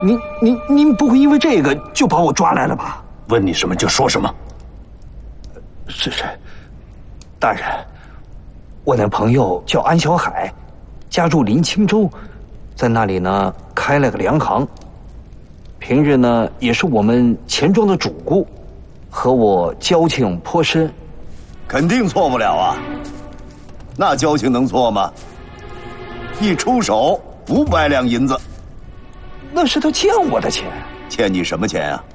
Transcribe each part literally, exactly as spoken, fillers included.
您您您不会因为这个就把我抓来了吧？ 问你什么就说什么。 是是，大人，我那朋友叫安小海，家住临清州，在那里呢开了个粮行，平日呢也是我们钱庄的主顾，和我交情颇深。 肯定错不了啊，那交情能错吗？一出手五百两银子。 那是他欠我的钱。 欠你什么钱啊？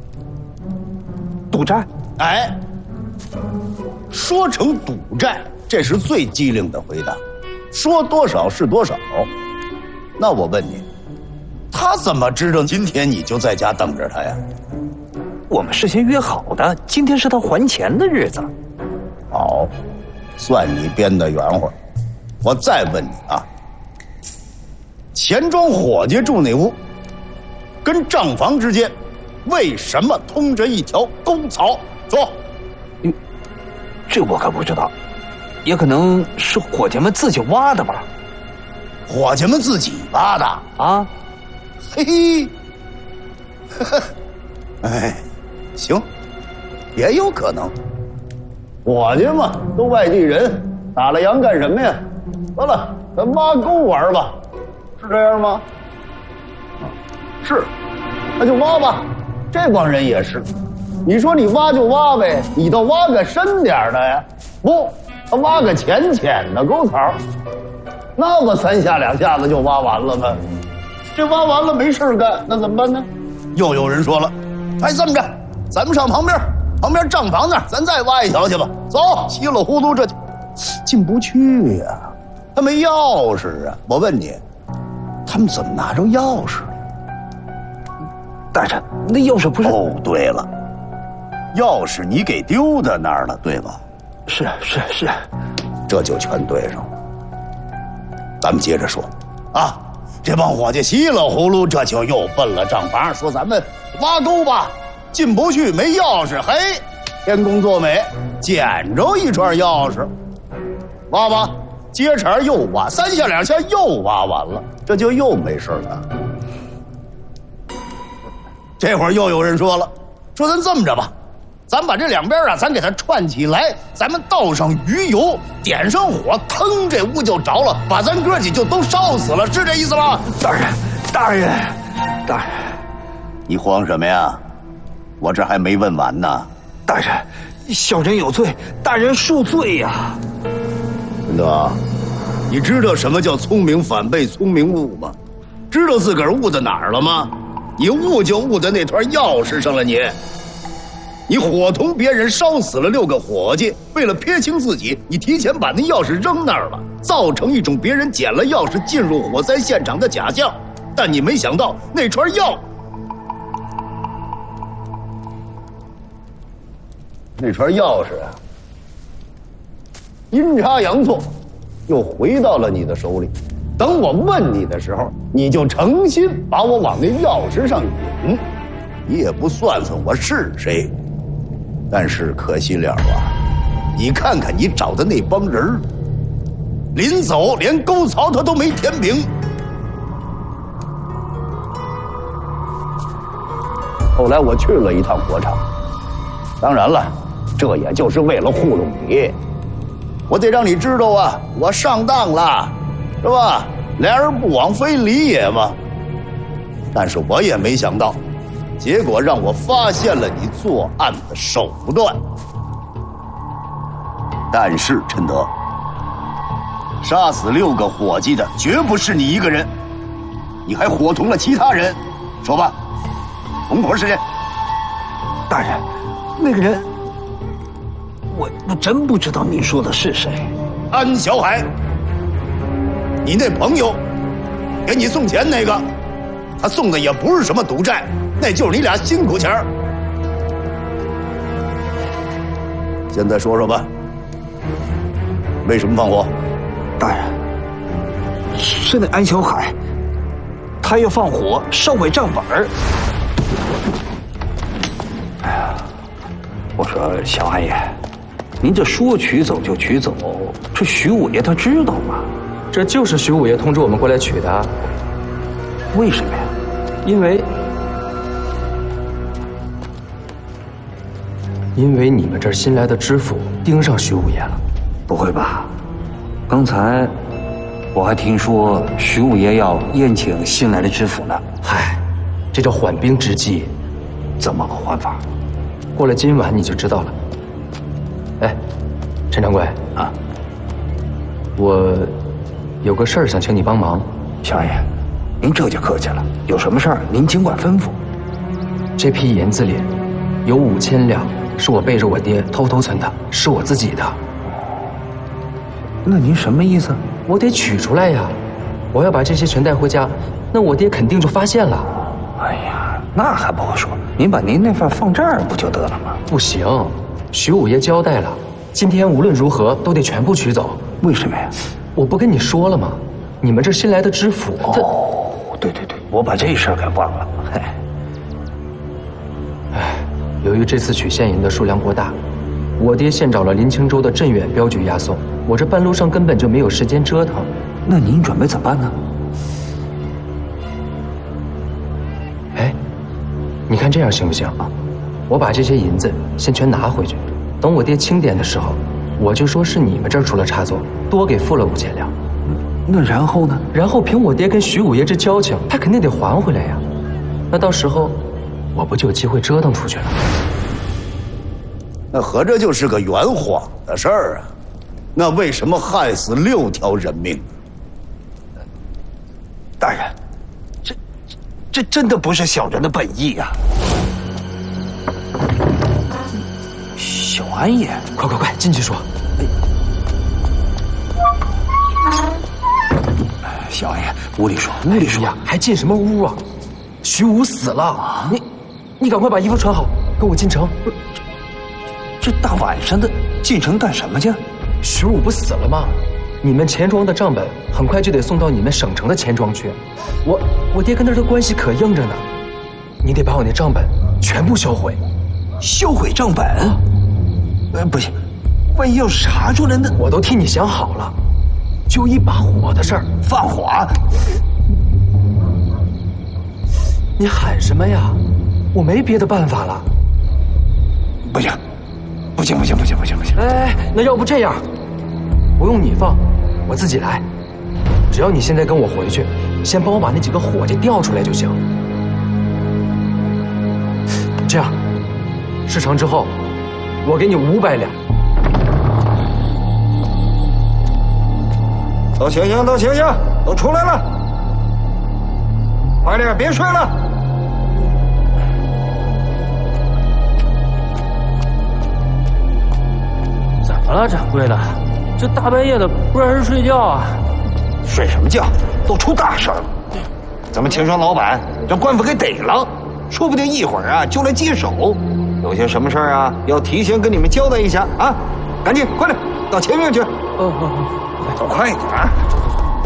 赌债。 哎，说成赌债，这是最机灵的回答。说多少是多少。那我问你，他怎么知道今天你就在家等着他呀？ 我们事先约好的，今天是他还钱的日子。 好，算你编的圆乎。我再问你啊，钱庄伙计住那屋，跟账房之间为什么通着一条沟槽？说。 嗯，这我可不知道，也可能是伙计们自己挖的吧。 伙计们自己挖的啊？ 嘿嘿，呵呵，哎，行，也有可能。伙计嘛，都外地人，打了烊干什么呀？得了，咱挖沟玩吧，是这样吗？是，那就挖吧。这帮人也是，你说你挖就挖呗，你倒挖个深点的呀？不，他挖个浅浅的沟槽，那不三下两下子就挖完了吗？这挖完了没事干，那怎么办呢？又有人说了，哎，这么着，咱们上旁边。旁边账房那儿，咱再挖一条去吧。走，稀里糊涂这就进不去呀、啊，他没钥匙啊。我问你，他们怎么拿着钥匙了？ 大人，那钥匙不是…… 哦，对了，钥匙你给丢在那儿了，对吧？ 是是是， 这就全对上了。咱们接着说，啊，这帮伙计稀里糊涂，这就又奔了账房，说咱们挖沟吧。进不去，没钥匙，嘿，天公作美，捡着一串钥匙，挖吧，接茬又挖，三下两下又挖完了，这就又没事干。这会儿又有人说了，说咱这么着吧，咱把这两边啊，咱给它串起来，咱们倒上鱼油，点上火，腾，这屋就着了，把咱哥几就都烧死了，是这意思吗？ 大人，大人，大人， 你慌什么呀？我这还没问完呢。 大人，小人有罪，大人恕罪呀。 文德，你知道什么叫聪明反被聪明误吗？知道自个儿误在哪儿了吗？你误就误在那团钥匙上了你。你伙同别人烧死了六个伙计，为了撇清自己，你提前把那钥匙扔那儿了，造成一种别人捡了钥匙进入火灾现场的假象。但你没想到那串钥那串钥匙啊，阴差阳错，又回到了你的手里。等我问你的时候，你就诚心把我往那钥匙上引，你也不算算我是谁。但是可惜了啊，你看看你找的那帮人，临走连沟槽他都没填平。后来我去了一趟火场，当然了。这也就是为了糊弄你，我得让你知道啊，我上当了，是吧？来而不往非礼也嘛。但是我也没想到，结果让我发现了你作案的手段。但是陈德，杀死六个伙计的绝不是你一个人，你还伙同了其他人。说吧，同伙是谁？ 大人，那个人。我我真不知道您说的是谁。 安小海，你那朋友给你送钱那个，他送的也不是什么赌债，那就是你俩辛苦钱儿。现在说说吧，为什么放火？ 大人，是那安小海，他要放火烧毁账本儿。哎呀，我说小安爷，您这说取走就取走，这徐五爷他知道吗？ 这就是徐五爷通知我们过来取的。 为什么呀？ 因为，因为你们这儿新来的知府盯上徐五爷了。 不会吧？刚才我还听说徐五爷要宴请新来的知府呢。 嗨，这叫缓兵之计。 怎么个缓法？ 过了今晚你就知道了。哎，陈掌柜啊， 我有个事儿想请你帮忙。 小爷，您这就客气了。有什么事儿您尽管吩咐。 这批银子里有五千两是我背着我爹偷偷存的，是我自己的。 那您什么意思？ 我得取出来呀！我要把这些全带回家，那我爹肯定就发现了。 哎呀，那还不好说。您把您那份放这儿不就得了吗？ 不行，徐五爷交代了，今天无论如何都得全部取走。 为什么呀？ 我不跟你说了吗？你们这新来的知府，他…… 哦，对对对，我把这事儿给忘了。嘿， 哎，由于这次取现银的数量过大，我爹现找了林清州的镇远镖局押送，我这半路上根本就没有时间折腾。 那您准备怎么办呢？ 哎，你看这样行不行啊？我把这些银子先全拿回去，等我爹清点的时候，我就说是你们这儿出了差错，多给付了五千两。 那然后呢？ 然后凭我爹跟徐五爷这交情，他肯定得还回来呀。那到时候，我不就有机会折腾出去了？ 那合着就是个圆谎的事儿啊！那为什么害死六条人命？ 大人，这这真的不是小人的本意呀！小安爷， 快快快，进去说。 小安爷，屋里说，屋里说呀，还进什么屋啊？徐武死了，你你赶快把衣服穿好，跟我进城。 这大晚上的进城干什么去？ 徐武不死了吗？你们钱庄的账本很快就得送到你们省城的钱庄去，我我爹跟那儿的关系可硬着呢，你得把我那账本全部销毁。 销毁账本？呃，不行，万一要是查出来呢？ 我都替你想好了，就一把火的事儿。 放火？ 你喊什么呀？我没别的办法了。 不行，不行，不行，不行，不行，不行！ 哎，那要不这样，不用你放，我自己来。只要你现在跟我回去，先帮我把那几个伙计调出来就行。这样，事成之后，我给你五百两。 都醒醒，都醒醒，都出来了！快点，别睡了！ 怎么了，掌柜的？这大半夜的不让人睡觉啊？ 睡什么觉？都出大事了！咱们青霜老板让官府给逮了，说不定一会儿啊就来接手。有些什么事儿啊，要提前跟你们交代一下啊！赶紧，快点到前面去。 哦哦哦， 快点！